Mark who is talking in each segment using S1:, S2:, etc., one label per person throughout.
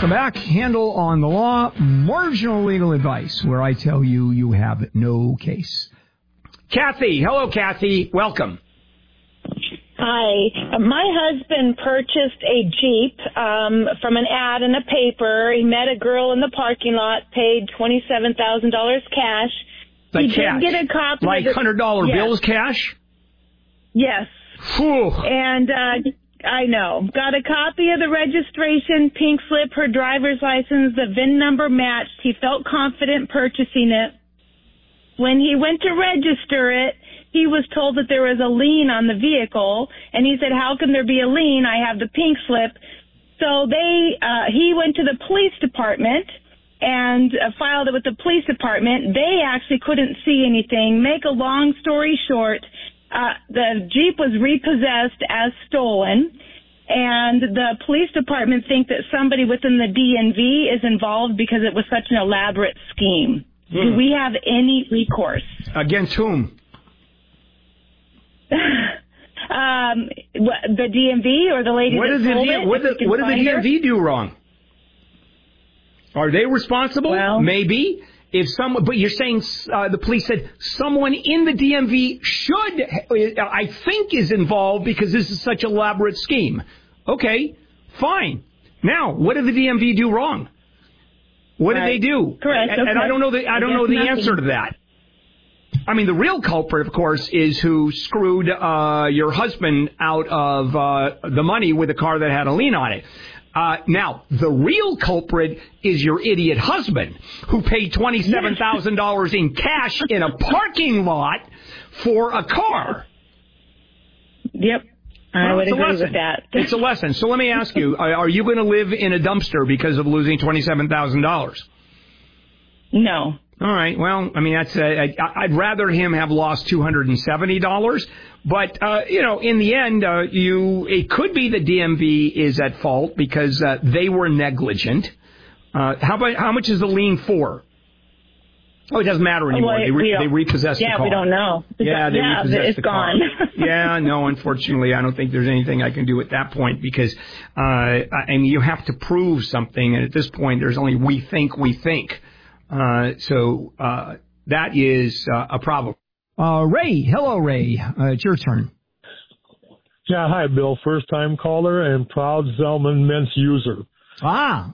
S1: Welcome back. Handle on the Law, marginal legal advice, where I tell you you have no case. Kathy. Hello, Kathy. Welcome.
S2: Hi. My husband purchased a Jeep from an ad in a paper. He met a girl in the parking lot, paid $27,000 cash.
S1: Like
S2: he
S1: cash?
S2: Did get a copy
S1: like
S2: of
S1: $100 bills cash?
S2: Yes.
S1: Whew.
S2: And I know. Got a copy of the registration, pink slip, her driver's license, the VIN number matched. He felt confident purchasing it. When he went to register it, he was told that there was a lien on the vehicle, and he said, how can there be a lien? I have the pink slip. So he went to the police department and filed it with the police department. They actually couldn't see anything. Make a long story short, the Jeep was repossessed as stolen, and the police department think that somebody within the DMV is involved because it was such an elaborate scheme. Do we have any recourse?
S1: Against whom?
S2: The DMV or the lady
S1: What
S2: that
S1: did
S2: sold it?
S1: What did the DMV do wrong? Are they responsible?
S2: Well,
S1: maybe. But you're saying the police said someone in the DMV I think is involved because this is such an elaborate scheme. Okay, fine. Now, what did the DMV do wrong? What did they do?
S2: Correct.
S1: And I don't know the answer to that. I mean, the real culprit, of course, is who screwed your husband out of the money with a car that had a lien on it. Now, the real culprit is your idiot husband, who paid $27,000 in cash in a parking lot for a car.
S2: Yep. I would agree with that.
S1: It's a lesson. So let me ask you, are you going to live in a dumpster because of losing $27,000?
S2: No.
S1: All right. Well, I mean, I'd rather him have lost $270. But, in the end, it could be the DMV is at fault because they were negligent. How much is the lien for? Oh, it doesn't matter anymore. They repossessed the car.
S2: Yeah, we don't know.
S1: They repossessed the car.
S2: Gone.
S1: Yeah, no, unfortunately, I don't think there's anything I can do at that point because, you have to prove something. And at this point, there's only we think. So that is a problem. Ray. Hello, Ray. It's your turn.
S3: Yeah, hi, Bill. First-time caller and proud Zellman mince user.
S1: Yeah.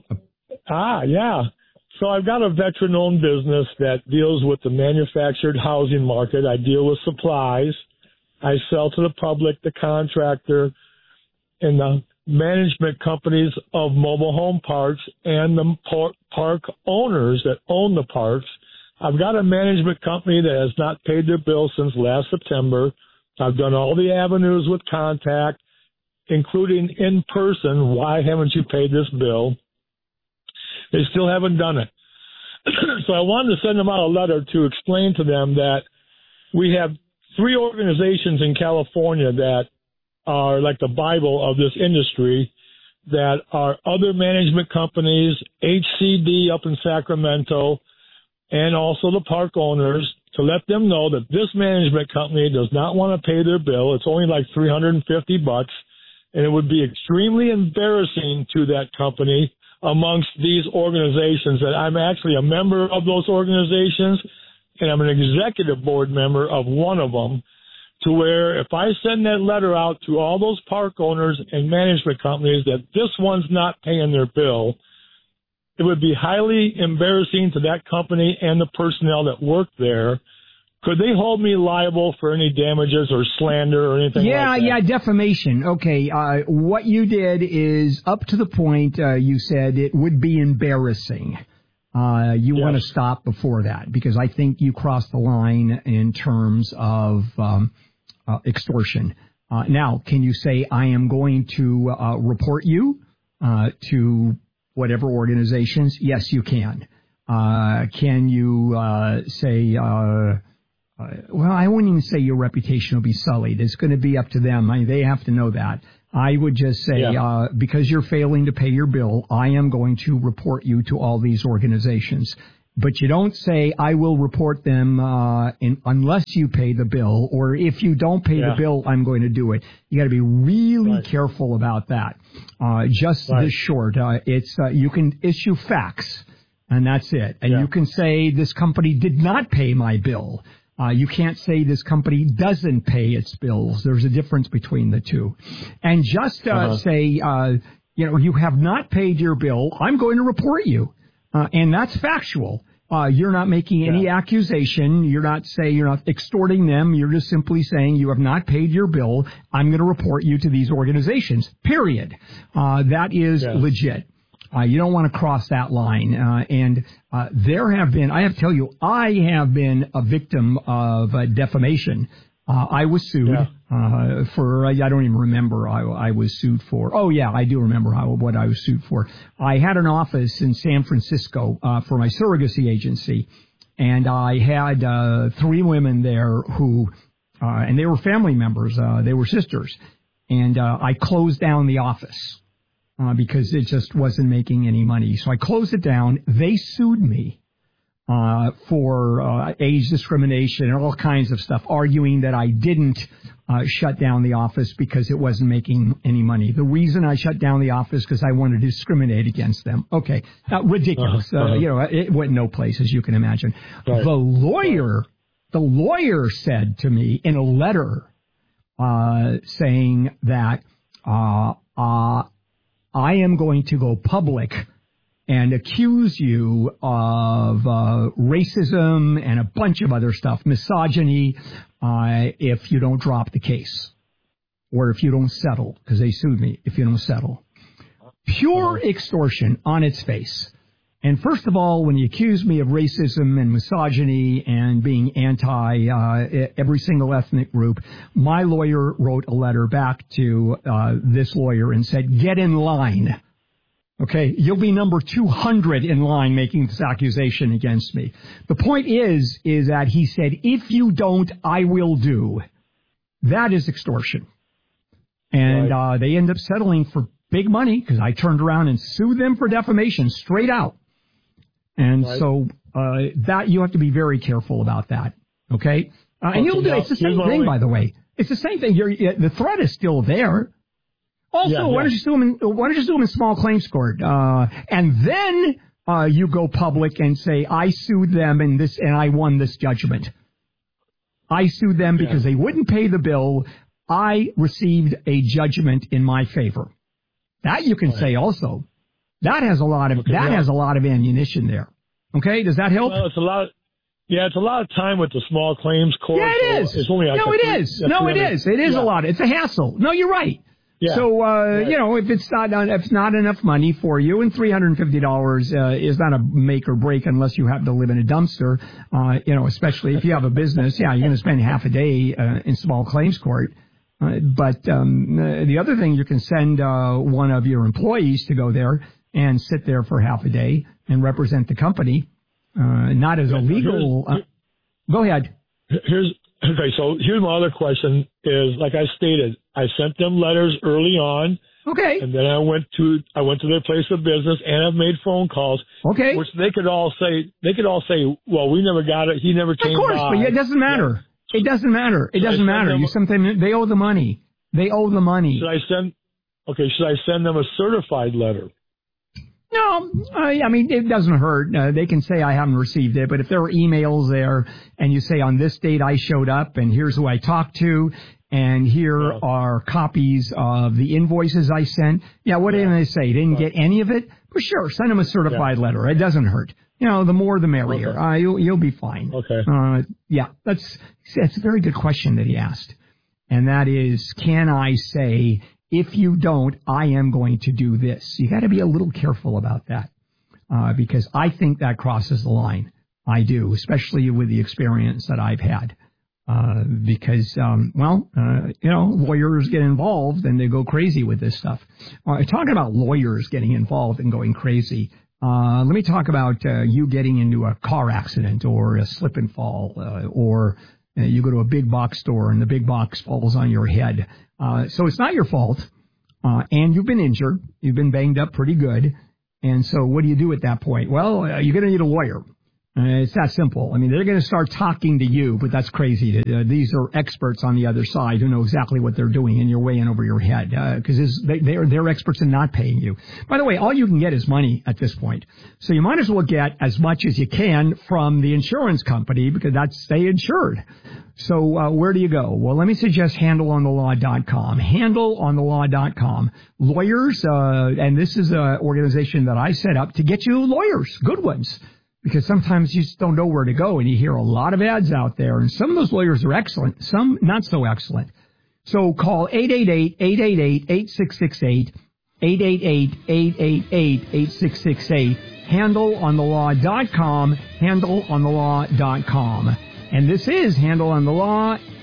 S3: So I've got a veteran-owned business that deals with the manufactured housing market. I deal with supplies. I sell to the public, the contractor, and the management companies of mobile home parks and the park owners that own the parks. I've got a management company that has not paid their bill since last September. I've done all the avenues with contact, including in person. Why haven't you paid this bill? They still haven't done it. So I wanted to send them out a letter to explain to them that we have 3 organizations in California that are like the Bible of this industry, that are other management companies, HCD up in Sacramento, and also the park owners, to let them know that this management company does not want to pay their bill. It's only like $350, and it would be extremely embarrassing to that company amongst these organizations that I'm actually a member of those organizations, and I'm an executive board member of one of them, to where if I send that letter out to all those park owners and management companies that this one's not paying their bill, it would be highly embarrassing to that company and the personnel that work there. Could they hold me liable for any damages or slander or anything like that?
S1: Yeah, defamation. Okay, what you did is up to the point you said it would be embarrassing. You want to stop before that because I think you crossed the line in terms of extortion. Now, can you say, I am going to report you to whatever organizations? Yes, you can. Can you say... well, I wouldn't even say your reputation will be sullied. It's going to be up to them. They have to know that. I would just say, because you're failing to pay your bill, I am going to report you to all these organizations. but you don't say, I will report them unless you pay the bill, or if you don't pay the bill, I'm going to do it. You got to be really careful about that. This short. You can issue facts, and that's it. And you can say, this company did not pay my bill. You can't say this company doesn't pay its bills. There's a difference between the two. And just say, you have not paid your bill. I'm going to report you. And that's factual. You're not making any accusation. You're not extorting them. You're just simply saying you have not paid your bill. I'm going to report you to these organizations, period. That is legit. You don't want to cross that line. I have to tell you, I have been a victim of defamation. I was sued for, I don't even remember I was sued for. Oh, yeah, I do remember what I was sued for. I had an office in San Francisco for my surrogacy agency, and I had 3 women there who, and they were family members. They were sisters. And I closed down the office because it just wasn't making any money. So I closed it down. They sued me for age discrimination and all kinds of stuff, arguing that I didn't shut down the office because it wasn't making any money. The reason I shut down the office because I wanted to discriminate against them. Okay, ridiculous. It went no place, as you can imagine. Right. The lawyer said to me in a letter saying that I am going to go public and accuse you of racism and a bunch of other stuff, misogyny, if you don't drop the case or if you don't settle, because they sued me if you don't settle. Pure extortion on its face. And first of all, when you accuse me of racism and misogyny and being anti every single ethnic group, my lawyer wrote a letter back to this lawyer and said, get in line. Okay, you'll be number 200 in line making this accusation against me. The point is that he said, if you don't, I will do. That is extortion. And they end up settling for big money because I turned around and sued them for defamation straight out. And so that you have to be very careful about that. Okay? And you'll do it's the same thing, by the way. It's the same thing. The threat is still there. Also, why don't you sue them in small claims court? And then you go public and say, I sued them and I won this judgment. I sued them because they wouldn't pay the bill. I received a judgment in my favor. That you can say also. That has a lot of ammunition there. Okay, does that help?
S3: Well, it's a lot. It's a lot of time with the small claims court.
S1: Yeah, it is.
S3: It's only
S1: it is. It is a lot. It's a hassle. No, you're right. Yeah. So, if it's not enough money for you, and $350 is not a make or break unless you happen to live in a dumpster, especially if you have a business. Yeah, you're going to spend half a day in small claims court. But the other thing, you can send one of your employees to go there and sit there for half a day and represent the company, not as a legal. Go ahead.
S3: So here's my other question is, like I stated, I sent them letters early on.
S1: Okay.
S3: And then I went to their place of business and I've made phone calls.
S1: Okay.
S3: Which they could all say, well, we never got it. He never came by.
S1: Of course, but it doesn't matter. Yeah. It doesn't matter. It doesn't matter. They owe the money. They owe the money.
S3: Should I send them a certified letter?
S1: No, it doesn't hurt. They can say I haven't received it, but if there are emails there and you say on this date I showed up and here's who I talked to and here are copies of the invoices I sent. Yeah, what did they say? Didn't get any of it? Well, sure, send them a certified letter. It doesn't hurt. The more the merrier. Okay. You'll be fine.
S3: Okay.
S1: That's a very good question that he asked. And that is, can I say, if you don't, I am going to do this? You got to be a little careful about that because I think that crosses the line. I do, especially with the experience that I've had. Because lawyers get involved and they go crazy with this stuff. Talking about lawyers getting involved and going crazy, let me talk about you getting into a car accident or a slip and fall or you go to a big box store and the big box falls on your head. So it's not your fault, and you've been injured. You've been banged up pretty good. And so what do you do at that point? Well, you're going to need a lawyer. It's that simple. I mean, they're going to start talking to you, but that's crazy. These are experts on the other side who know exactly what they're doing, and you're way in over your head because they're experts in not paying you. By the way, all you can get is money at this point. So you might as well get as much as you can from the insurance company because they insured. So where do you go? Well, let me suggest handleonthelaw.com. Handleonthelaw.com. Lawyers, and this is an organization that I set up to get you lawyers, good ones. Because sometimes you just don't know where to go, and you hear a lot of ads out there, and some of those lawyers are excellent, some not so excellent. So call 888-888-8668, 888-888-8668, handleonthelaw.com, handleonthelaw.com. And this is Handle on the Law.